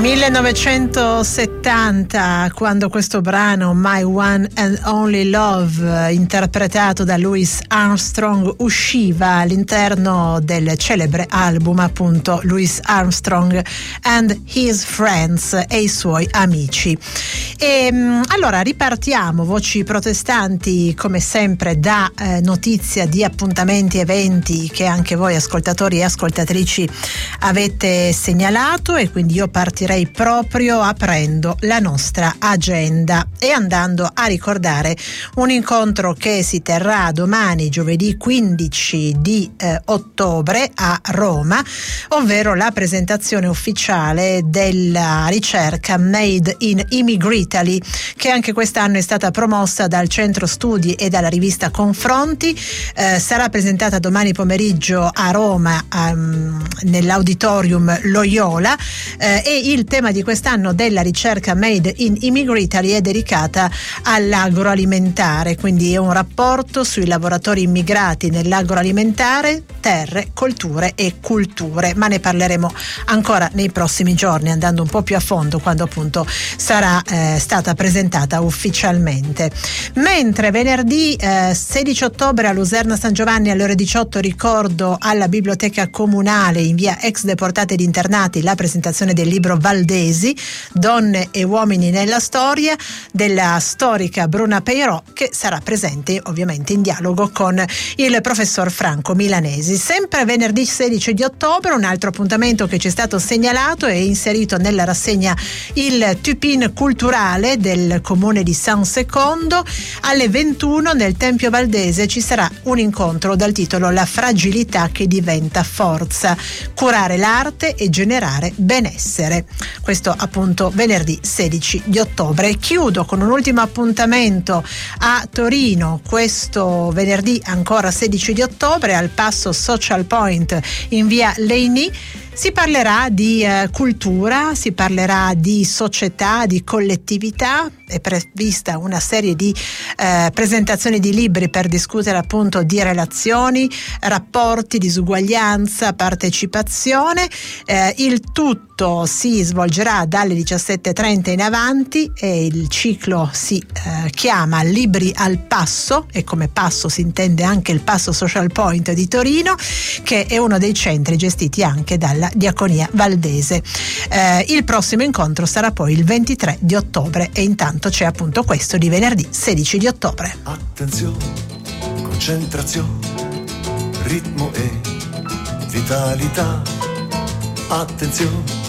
1970, quando questo brano My One and Only Love, interpretato da Louis Armstrong, usciva all'interno del celebre album, appunto, Louis Armstrong and His Friends, e i suoi amici. E allora ripartiamo, voci protestanti, come sempre, da notizia di appuntamenti, eventi che anche voi ascoltatori e ascoltatrici avete segnalato, e quindi io partirei proprio aprendo la nostra agenda e andando a ricordare un incontro che si terrà domani, giovedì 15 di ottobre, a Roma, ovvero la presentazione ufficiale della ricerca Made in Immigritaly, che anche quest'anno è stata promossa dal Centro Studi e dalla rivista Confronti. Sarà presentata domani pomeriggio a Roma, nell'Auditorium Loyola, e il tema di quest'anno della ricerca Made in Immigritaly è dedicata all'agroalimentare, quindi è un rapporto sui lavoratori immigrati nell'agroalimentare, terre, colture e culture, ma ne parleremo ancora nei prossimi giorni, andando un po' più a fondo quando appunto sarà stata presentata ufficialmente. Mentre venerdì 16 ottobre a Luserna San Giovanni alle ore 18 ricordo alla Biblioteca Comunale in via ex Deportati ed Internati la presentazione del libro Valdesi, Donne e uomini nella storia, della storica Bruna Peirò, che sarà presente ovviamente in dialogo con il professor Franco Milanesi. Sempre venerdì 16 di ottobre un altro appuntamento che ci è stato segnalato e inserito nella rassegna il Tupin culturale del comune di San Secondo. Alle 21 nel Tempio Valdese ci sarà un incontro dal titolo La fragilità che diventa forza, curare l'arte e generare benessere. Questo appunto venerdì 16 di ottobre. Chiudo con un ultimo appuntamento a Torino, questo venerdì ancora 16 di ottobre al Passo Social Point in via Leini. Si parlerà di cultura, si parlerà di società, di collettività. È prevista una serie di presentazioni di libri per discutere appunto di relazioni, rapporti, disuguaglianza, partecipazione. Il tutto si svolgerà dalle 17:30 in avanti e il ciclo si chiama Libri al Passo, e come passo si intende anche il Passo Social Point di Torino, che è uno dei centri gestiti anche dalla Diaconia Valdese. Il prossimo incontro sarà poi il 23 di ottobre e intanto c'è appunto questo di venerdì 16 di ottobre. Attenzione, concentrazione, ritmo e vitalità. Attenzione,